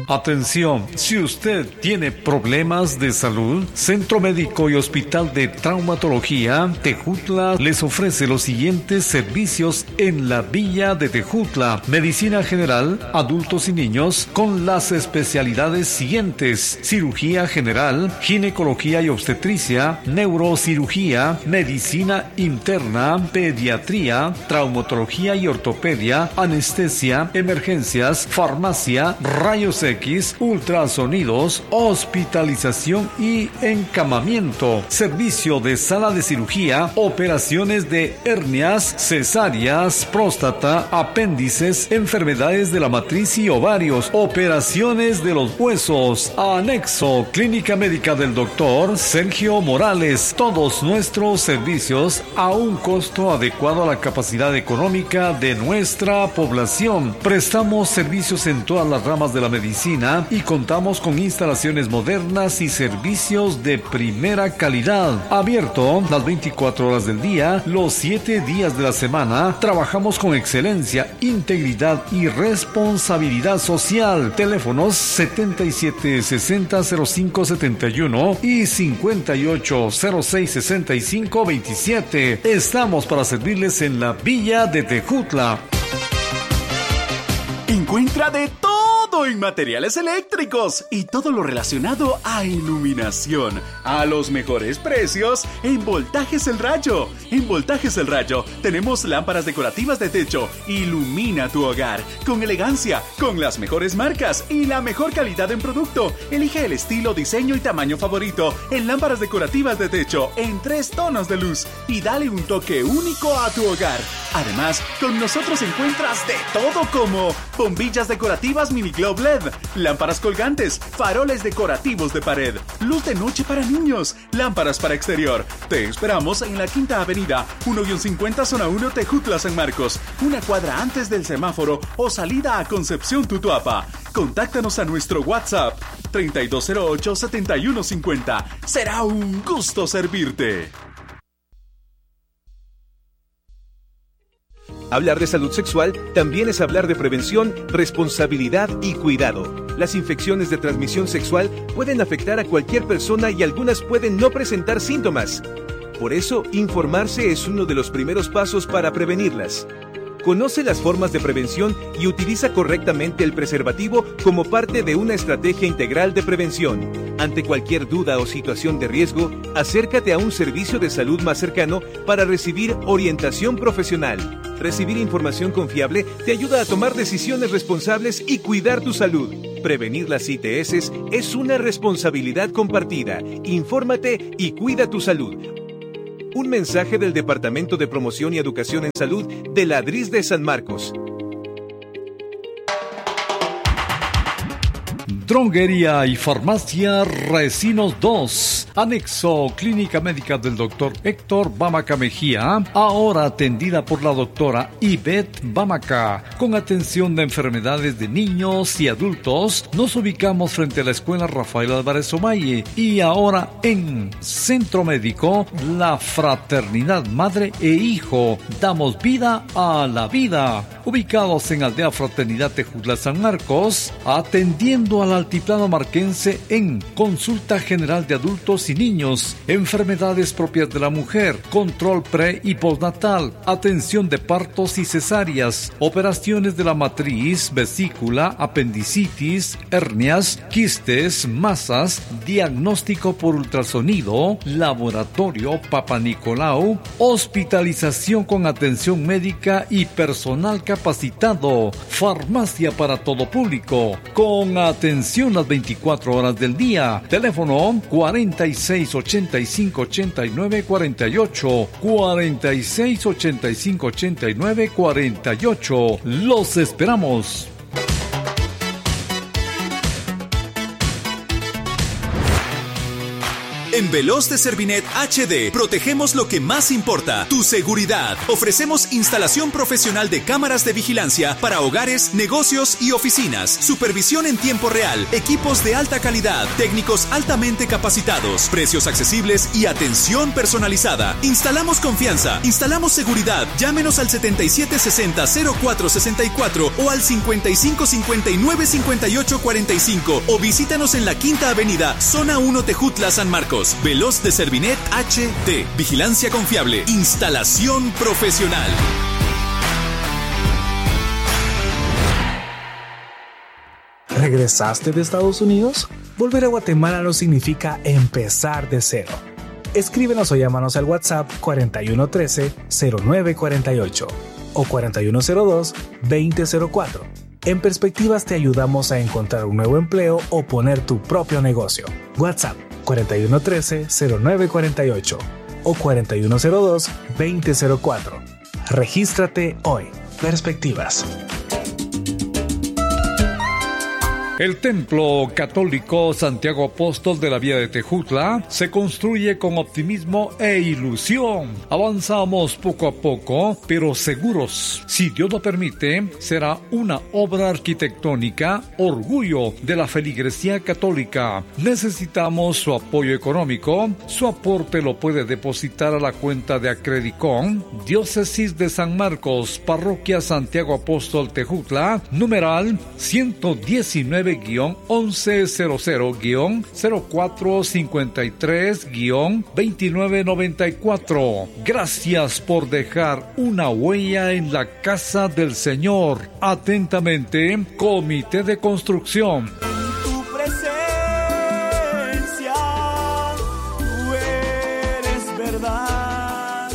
Atención, si usted tiene problemas de salud, Centro Médico y Hospital de Traumatología Tejutla les ofrece los siguientes servicios en la Villa de Tejutla: medicina general, adultos y niños, con las especialidades siguientes: cirugía general, ginecología y obstetricia, neurocirugía, medicina interna, pediatría, traumatología y ortopedia, anestesia, emergencias, farmacia, rayos X, ultrasonidos, hospitalización y encamamiento, servicio de sala de cirugía, operaciones de hernias, cesáreas, próstata, apéndices, enfermedades de la matriz y ovarios, operaciones de los huesos. Anexo, Clínica Médica del Dr. Sergio Morales. Todos nuestros servicios a un costo adecuado a la capacidad económica de nuestra población. Prestamos servicios en todas las ramas de la medicina y contamos con instalaciones modernas y servicios de primera calidad. Abierto las 24 horas del día, los 7 días de la semana. Trabajamos con excelencia, integridad y responsabilidad social. Teléfonos 77600571 y 58066527. Estamos para servirles en la Villa de Tejutla. Encuentra de todo en materiales eléctricos y todo lo relacionado a iluminación a los mejores precios en Voltajes El Rayo. En Voltajes El Rayo tenemos lámparas decorativas de techo. Ilumina tu hogar con elegancia, con las mejores marcas y la mejor calidad en producto. Elige el estilo, diseño y tamaño favorito en lámparas decorativas de techo en 3 tonos de luz y dale un toque único a tu hogar. Además, con nosotros encuentras de todo como bombillas decorativas mini glow LED, lámparas colgantes, faroles decorativos de pared, luz de noche para niños, lámparas para exterior. Te esperamos en la Quinta Avenida, 1-50 Zona 1 Tejutla San Marcos, una cuadra antes del semáforo o salida a Concepción Tutuapa. Contáctanos a nuestro WhatsApp 3208-7150. Será un gusto servirte. Hablar de salud sexual también es hablar de prevención, responsabilidad y cuidado. Las infecciones de transmisión sexual pueden afectar a cualquier persona y algunas pueden no presentar síntomas. Por eso, informarse es uno de los primeros pasos para prevenirlas. Conoce las formas de prevención y utiliza correctamente el preservativo como parte de una estrategia integral de prevención. Ante cualquier duda o situación de riesgo, acércate a un servicio de salud más cercano para recibir orientación profesional. Recibir información confiable te ayuda a tomar decisiones responsables y cuidar tu salud. Prevenir las ITS es una responsabilidad compartida. Infórmate y cuida tu salud. Un mensaje del Departamento de Promoción y Educación en Salud de la DRIS de San Marcos. Droguería y Farmacia Resinos 2. Anexo Clínica Médica del Dr. Héctor Bamaca Mejía, ahora atendida por la doctora Ivette Bamaca, con atención de enfermedades de niños y adultos. Nos ubicamos frente a la Escuela Rafael Álvarez Omaye y ahora en Centro Médico La Fraternidad Madre e Hijo. Damos vida a la vida. Ubicados en Aldea Fraternidad Tejutla San Marcos, atendiendo al altiplano marquense en consulta general de adultos y niños, enfermedades propias de la mujer, control pre y postnatal, atención de partos y cesáreas, operaciones de la matriz, vesícula, apendicitis, hernias, quistes, masas, diagnóstico por ultrasonido, laboratorio Papa Nicolau, hospitalización con atención médica y personal capacitado, farmacia para todo público, con atención las 24 horas del día. Teléfono 4685-8948, 4685-8948. Los esperamos. En Veloz de Servinet HD protegemos lo que más importa, tu seguridad. Ofrecemos instalación profesional de cámaras de vigilancia para hogares, negocios y oficinas, supervisión en tiempo real, equipos de alta calidad, técnicos altamente capacitados, precios accesibles y atención personalizada. Instalamos confianza, instalamos seguridad. Llámenos al 7760-0464 o al 5559-5845 o visítanos en la Quinta Avenida, Zona 1 Tejutla, San Marcos. Veloz de Servinet HD. Vigilancia confiable. Instalación profesional. ¿Regresaste de Estados Unidos? Volver a Guatemala no significa empezar de cero. Escríbenos o llámanos al WhatsApp 4113-0948 o 4102-2004. En Perspectivas te ayudamos a encontrar un nuevo empleo o poner tu propio negocio. WhatsApp 4113-0948 o 4102-2004. Regístrate hoy. Perspectivas. El Templo Católico Santiago Apóstol de la Vía de Tejutla se construye con optimismo e ilusión. Avanzamos poco a poco, pero seguros. Si Dios lo permite, será una obra arquitectónica, orgullo de la feligresía católica. Necesitamos su apoyo económico. Su aporte lo puede depositar a la cuenta de Acredicon, Diócesis de San Marcos, Parroquia Santiago Apóstol Tejutla, numeral 119-1100-0453-2994. Gracias por dejar una huella en la casa del Señor. Atentamente, Comité de Construcción. Tu presencia, tú eres verdad.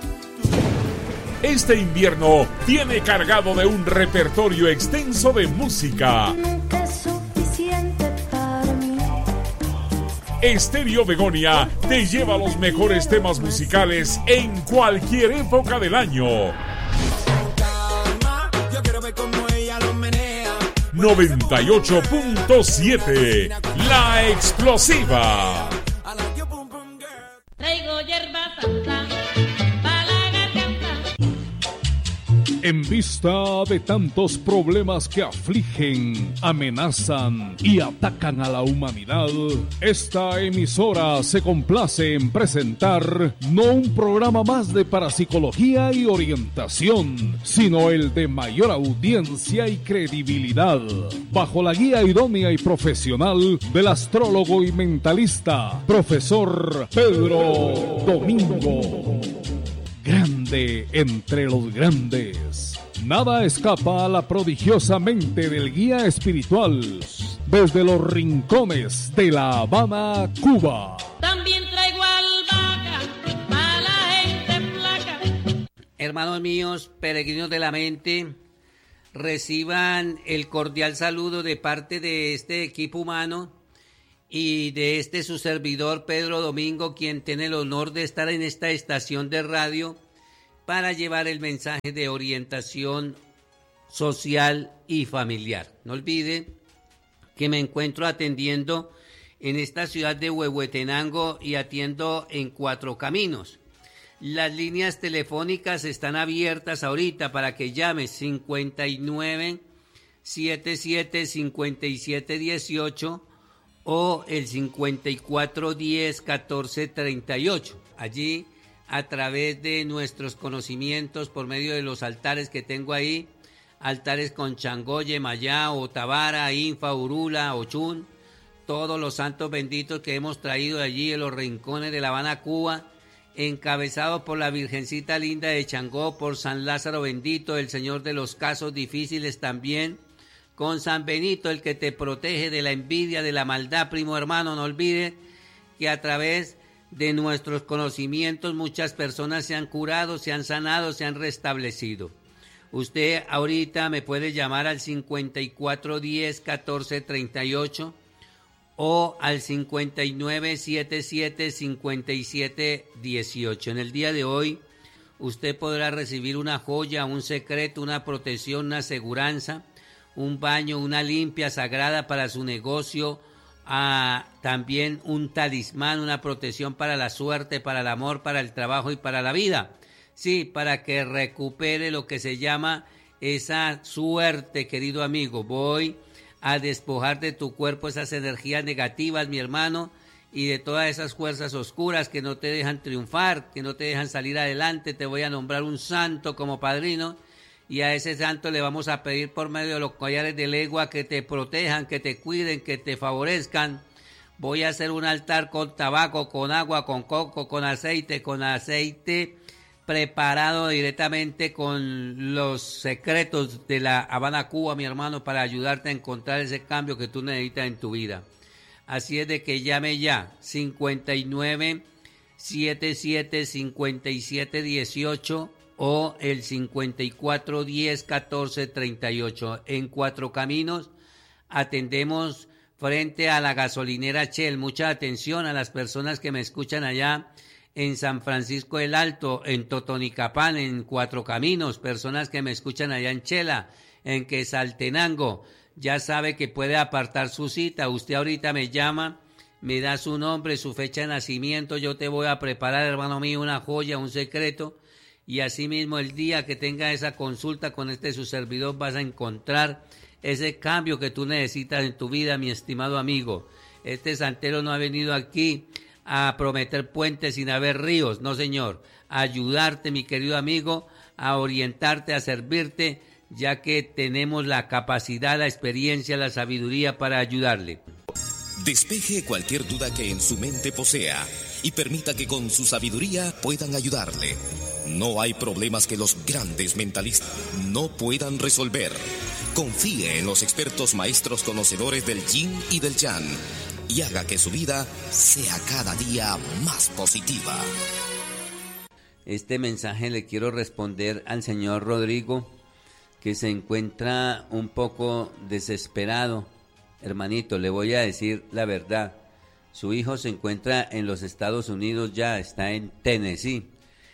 Este invierno viene cargado de un repertorio extenso de música. Estéreo Begonia te lleva los mejores temas musicales en cualquier época del año. 98.7 La Explosiva. Traigo hierba santa para la garganta. En vista de tantos problemas que afligen, amenazan y atacan a la humanidad, esta emisora se complace en presentar no un programa más de parapsicología y orientación, sino el de mayor audiencia y credibilidad, bajo la guía idónea y profesional del astrólogo y mentalista, profesor Pedro Domingo. Grande entre los grandes. Nada escapa a la prodigiosa mente del guía espiritual desde los rincones de La Habana, Cuba. También traigo albahaca para la gente flaca. Hermanos míos, peregrinos de la mente, reciban el cordial saludo de parte de este equipo humano y de este su servidor Pedro Domingo, quien tiene el honor de estar en esta estación de radio para llevar el mensaje de orientación social y familiar. No olvide que me encuentro atendiendo en esta ciudad de Huehuetenango y atiendo en Cuatro Caminos. Las líneas telefónicas están abiertas ahorita para que llame 59 77 57 18 o el 54 10 14 38. Allí, a través de nuestros conocimientos, por medio de los altares que tengo ahí, altares con Changoye, Mayá, Otavara, Infa, Urula, Ochún, todos los santos benditos que hemos traído de allí en los rincones de La Habana, Cuba, encabezados por la Virgencita Linda de Changó, por San Lázaro bendito, el Señor de los casos difíciles también, con San Benito, el que te protege de la envidia, de la maldad, primo hermano. No olvide que a través de nuestros conocimientos muchas personas se han curado, se han sanado, se han restablecido. Usted ahorita me puede llamar al 5410 1438 o al 5977 5718. En el día de hoy usted podrá recibir una joya, un secreto, una protección, una aseguranza, un baño, una limpia sagrada para su negocio también un talismán, una protección para la suerte, para el amor, para el trabajo y para la vida. Sí, para que recupere lo que se llama esa suerte, querido amigo. Voy a despojar de tu cuerpo esas energías negativas, mi hermano, y de todas esas fuerzas oscuras que no te dejan triunfar, que no te dejan salir adelante. Te voy a nombrar un santo como padrino, y a ese santo le vamos a pedir por medio de los collares de legua que te protejan, que te cuiden, que te favorezcan. Voy a hacer un altar con tabaco, con agua, con coco, con aceite preparado directamente con los secretos de la Habana, Cuba, mi hermano, para ayudarte a encontrar ese cambio que tú necesitas en tu vida. Así es de que llame ya, 59 77 57 18 o el 54 10 14 38. En Cuatro Caminos atendemos frente a la gasolinera Shell. Mucha atención a las personas que me escuchan allá en San Francisco del Alto, en Totonicapán, en Cuatro Caminos, personas que me escuchan allá en Chela, en Quetzaltenango. Ya sabe que puede apartar su cita. Usted ahorita me llama, me da su nombre, su fecha de nacimiento, yo te voy a preparar, hermano mío, una joya, un secreto, y asimismo el día que tenga esa consulta con su servidor vas a encontrar ese cambio que tú necesitas en tu vida, mi estimado amigo. Este santero no ha venido aquí a prometer puentes sin haber ríos, no señor, a ayudarte, mi querido amigo, a orientarte, a servirte, ya que tenemos la capacidad, la experiencia, la sabiduría para ayudarle. Despeje cualquier duda que en su mente posea y permita que con su sabiduría puedan ayudarle. No hay problemas que los grandes mentalistas no puedan resolver. Confíe en los expertos maestros conocedores del Yin y del Yang y haga que su vida sea cada día más positiva. Este mensaje le quiero responder al señor Rodrigo, que se encuentra un poco desesperado. Hermanito, le voy a decir la verdad. Su hijo se encuentra en los Estados Unidos ya, está en Tennessee.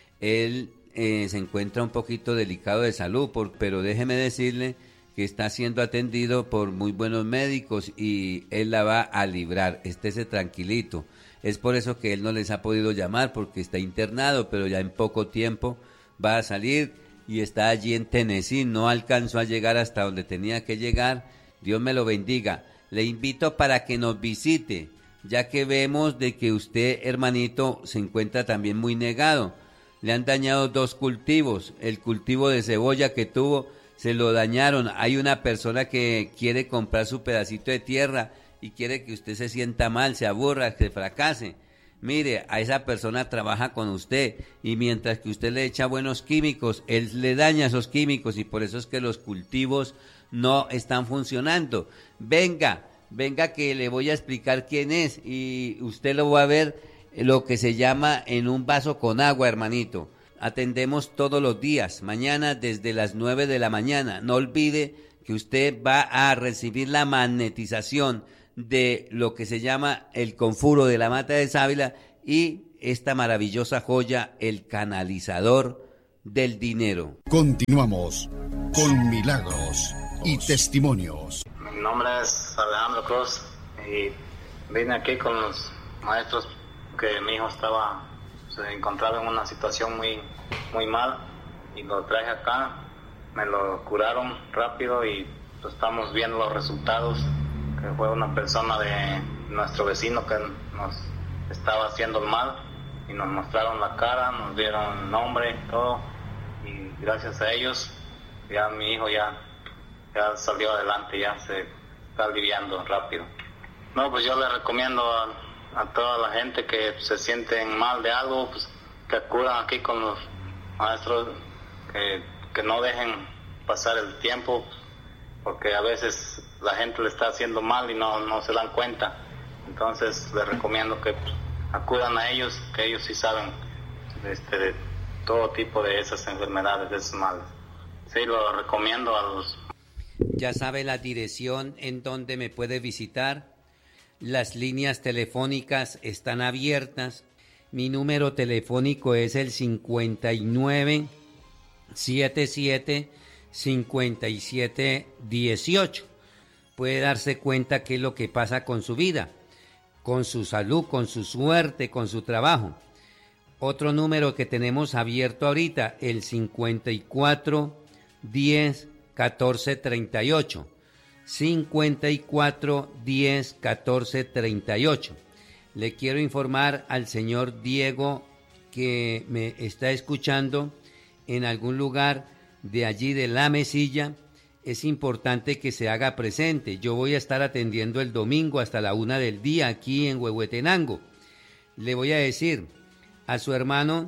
Él se encuentra un poquito delicado de salud, pero déjeme decirle que está siendo atendido por muy buenos médicos y él la va a librar. Estése tranquilito. Es por eso que él no les ha podido llamar, porque está internado, pero ya en poco tiempo va a salir y está allí en Tennessee. No alcanzó a llegar hasta donde tenía que llegar. Dios me lo bendiga. Le invito para que nos visite, ya que vemos de que usted, hermanito, se encuentra también muy negado. Le han dañado 2 cultivos. El cultivo de cebolla que tuvo se lo dañaron. Hay una persona que quiere comprar su pedacito de tierra y quiere que usted se sienta mal, se aburra, que fracase. Mire, a esa persona trabaja con usted y mientras que usted le echa buenos químicos, él le daña esos químicos y por eso es que los cultivos no están funcionando. Venga que le voy a explicar quién es y usted lo va a ver, lo que se llama en un vaso con agua, hermanito. Atendemos todos los días, mañana desde las 9 de la mañana. No olvide que usted va a recibir la magnetización de lo que se llama el confuro de la mata de sábila y esta maravillosa joya, el canalizador del dinero. Continuamos con milagros y testimonios. Mi nombre es Alejandro Cruz y vine aquí con los maestros que mi hijo se encontraba en una situación muy mal y lo traje acá, me lo curaron rápido y estamos viendo los resultados, que fue una persona de nuestro vecino que nos estaba haciendo el mal y nos mostraron la cara, nos dieron nombre, todo, y gracias a ellos ya mi hijo ya salió adelante, ya se está aliviando rápido. No, pues yo le recomiendo a toda la gente que se sienten mal de algo, pues que acudan aquí con los maestros, que no dejen pasar el tiempo, porque a veces la gente le está haciendo mal y no se dan cuenta. Entonces les recomiendo que acudan a ellos, que ellos sí saben de todo tipo de esas enfermedades, de esos males. Sí, lo recomiendo a los... Ya sabe la dirección en donde me puede visitar. Las líneas telefónicas están abiertas. Mi número telefónico es el 59 77 57 18. Puede darse cuenta qué es lo que pasa con su vida. con su salud, con su suerte, con su trabajo. Otro número que tenemos abierto ahorita, el 54 10 14 38. 54 10 14 38. Le quiero informar al señor Diego que me está escuchando en algún lugar de allí de La Mesilla. Es importante que se haga presente. Yo voy a estar atendiendo el domingo hasta la 1 del día aquí en Huehuetenango. Le voy a decir, a su hermano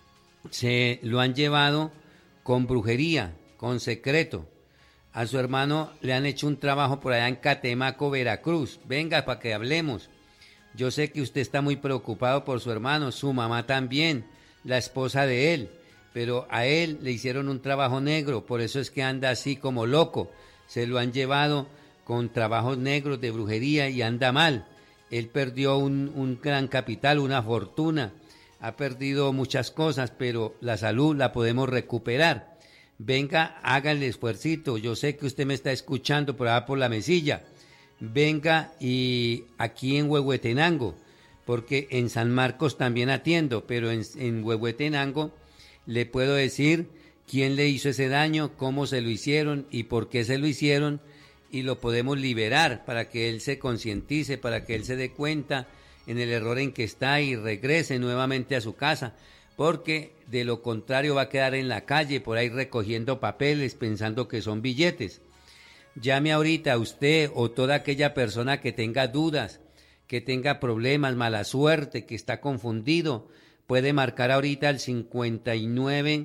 se lo han llevado con brujería, con secreto. A su hermano le han hecho un trabajo por allá en Catemaco, Veracruz. Venga, para que hablemos. Yo sé que usted está muy preocupado por su hermano, su mamá también, la esposa de él. Pero a él le hicieron un trabajo negro, por eso es que anda así como loco. Se lo han llevado con trabajos negros de brujería y anda mal. Él perdió un gran capital, una fortuna. Ha perdido muchas cosas, pero la salud la podemos recuperar. Venga, haga el esfuercito. Yo sé que usted me está escuchando por allá por La Mesilla. Venga y aquí en Huehuetenango, porque en San Marcos también atiendo, pero en Huehuetenango le puedo decir quién le hizo ese daño, cómo se lo hicieron y por qué se lo hicieron, y lo podemos liberar para que él se concientice, para que él se dé cuenta en el error en que está y regrese nuevamente a su casa, porque de lo contrario va a quedar en la calle por ahí recogiendo papeles pensando que son billetes. Llame ahorita a usted o toda aquella persona que tenga dudas, que tenga problemas, mala suerte, que está confundido, puede marcar ahorita al 59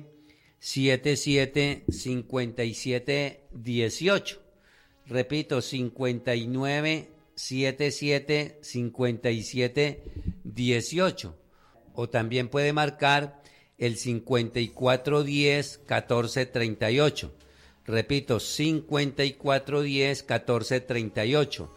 77 57 18. Repito, 59 77 57 18. O también puede marcar el 54 10 14 38. Repito, 54 10 14 38.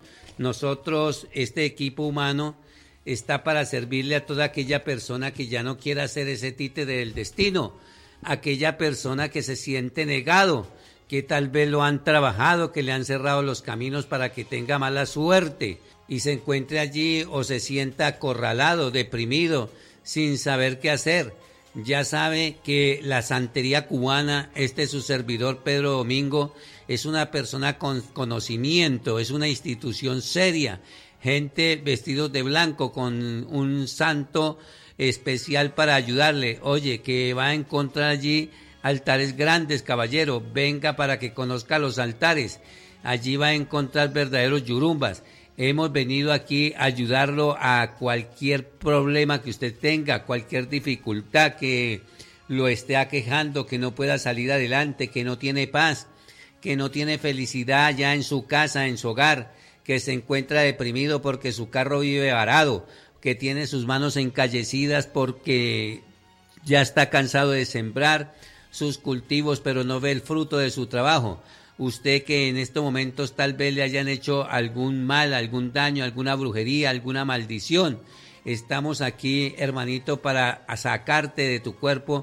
Nosotros, este equipo humano, está para servirle a toda aquella persona que ya no quiera ser ese títere del destino, aquella persona que se siente negado, que tal vez lo han trabajado, que le han cerrado los caminos para que tenga mala suerte y se encuentre allí o se sienta acorralado, deprimido, sin saber qué hacer. Ya sabe que la santería cubana, su servidor Pedro Domingo, es una persona con conocimiento, es una institución seria, gente vestidos de blanco con un santo especial para ayudarle. Oye, que va a encontrar allí altares grandes, caballero, venga para que conozca los altares. Allí va a encontrar verdaderos yurumbas. Hemos venido aquí a ayudarlo a cualquier problema que usted tenga, cualquier dificultad que lo esté aquejando, que no pueda salir adelante, que no tiene paz, que no tiene felicidad ya en su casa, en su hogar, que se encuentra deprimido porque su carro vive varado, que tiene sus manos encallecidas porque ya está cansado de sembrar sus cultivos, pero no ve el fruto de su trabajo. Usted que en estos momentos tal vez le hayan hecho algún mal, algún daño, alguna brujería, alguna maldición. Estamos aquí, hermanito, para sacarte de tu cuerpo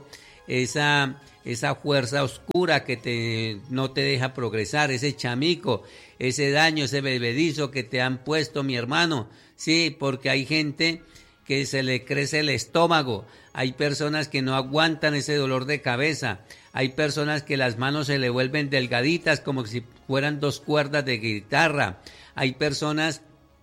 esa fuerza oscura que no te deja progresar, ese chamico, ese daño, ese bebedizo que te han puesto, mi hermano. Sí, porque hay gente que se le crece el estómago, hay personas que no aguantan ese dolor de cabeza, hay personas que las manos se le vuelven delgaditas como si fueran 2 cuerdas de guitarra, hay personas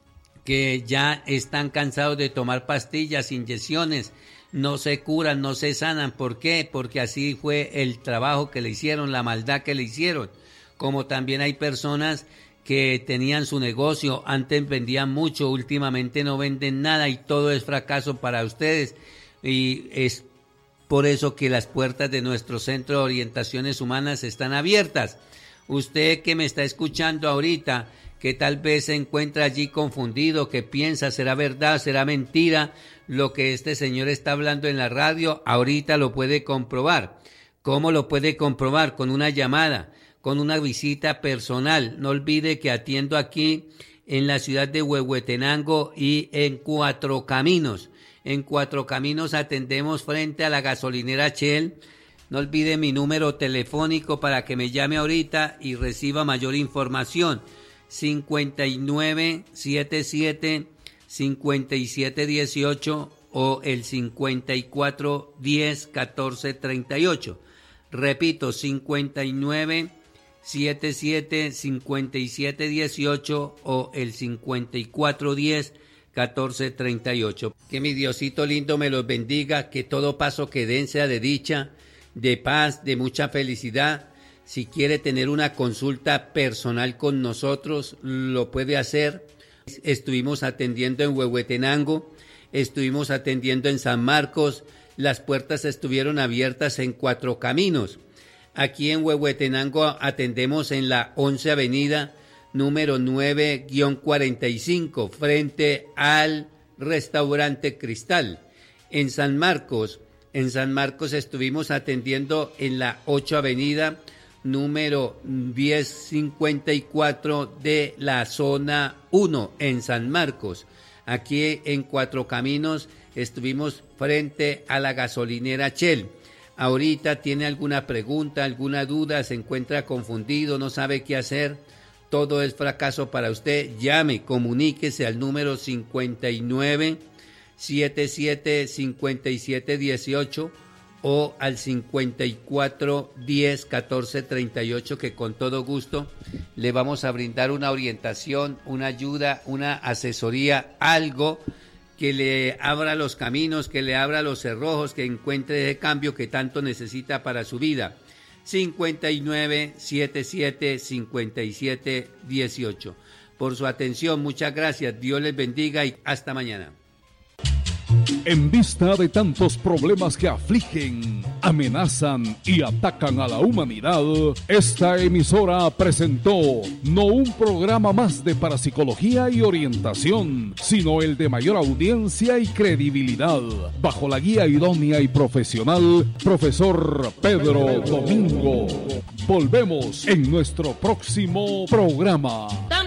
que ya están cansados de tomar pastillas, inyecciones, no se curan, no se sanan. ¿Por qué? Porque así fue el trabajo que le hicieron, la maldad que le hicieron. Como también hay personas que tenían su negocio, antes vendían mucho, últimamente no venden nada y todo es fracaso para ustedes. Y es por eso que las puertas de nuestro Centro de Orientaciones Humanas están abiertas. Usted que me está escuchando ahorita, que tal vez se encuentra allí confundido, que piensa, ¿será verdad, será mentira lo que este señor está hablando en la radio? Ahorita lo puede comprobar. ¿Cómo lo puede comprobar? Con una llamada, con una visita personal. No olvide que atiendo aquí en la ciudad de Huehuetenango y en Cuatro Caminos. En Cuatro Caminos atendemos frente a la gasolinera Shell. No olvide mi número telefónico para que me llame ahorita y reciba mayor información. 59 77 5718 o el 5410-1438. Repito, 5977-5718 o el 5410-1438. Que mi Diosito lindo me los bendiga, que todo paso que den sea de dicha, de paz, de mucha felicidad. Si quiere tener una consulta personal con nosotros, lo puede hacer. Estuvimos atendiendo en Huehuetenango, estuvimos atendiendo en San Marcos, las puertas estuvieron abiertas en Cuatro Caminos. Aquí en Huehuetenango atendemos en la 11 Avenida, número 9-45, frente al restaurante Cristal. En San Marcos estuvimos atendiendo en la 8 Avenida, número 1054 de la zona 1 en San Marcos. Aquí en Cuatro Caminos estuvimos frente a la gasolinera Shell. Ahorita tiene alguna pregunta, alguna duda, se encuentra confundido, no sabe qué hacer, todo es fracaso para usted. Llame, comuníquese al número 5977-5718 o al 5410-1438, que con todo gusto le vamos a brindar una orientación, una ayuda, una asesoría, algo que le abra los caminos, que le abra los cerrojos, que encuentre ese cambio que tanto necesita para su vida. 5977-5718. Por su atención, muchas gracias, Dios les bendiga y hasta mañana. En vista de tantos problemas que afligen, amenazan y atacan a la humanidad, esta emisora presentó no un programa más de parapsicología y orientación, sino el de mayor audiencia y credibilidad, bajo la guía idónea y profesional, profesor Pedro Domingo. Volvemos en nuestro próximo programa.